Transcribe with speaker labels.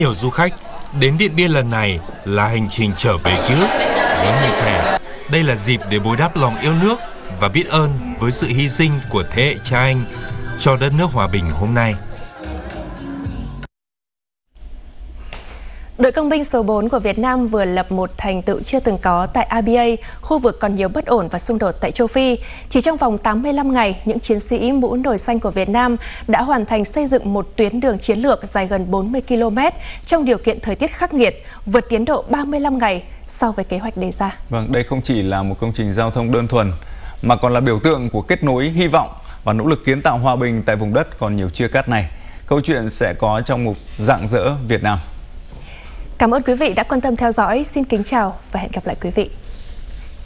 Speaker 1: Nhiều du khách đến Điện Biên lần này là hành trình trở về ký ức với người trẻ. Đây là dịp để bồi đắp lòng yêu nước và biết ơn với sự hy sinh của thế hệ cha anh cho đất nước hòa bình hôm nay.
Speaker 2: Đội công binh số 4 của Việt Nam vừa lập một thành tựu chưa từng có tại ABA, khu vực còn nhiều bất ổn và xung đột tại châu Phi. Chỉ trong vòng 85 ngày, những chiến sĩ mũ nồi xanh của Việt Nam đã hoàn thành xây dựng một tuyến đường chiến lược dài gần 40 km trong điều kiện thời tiết khắc nghiệt, vượt tiến độ 35 ngày so với kế hoạch đề ra.
Speaker 3: Vâng, đây không chỉ là một công trình giao thông đơn thuần, mà còn là biểu tượng của kết nối, hy vọng và nỗ lực kiến tạo hòa bình tại vùng đất còn nhiều chia cắt này. Câu chuyện sẽ có trong mục Rạng rỡ Việt Nam.
Speaker 2: Cảm ơn quý vị đã quan tâm theo dõi. Xin kính chào và hẹn gặp lại quý vị.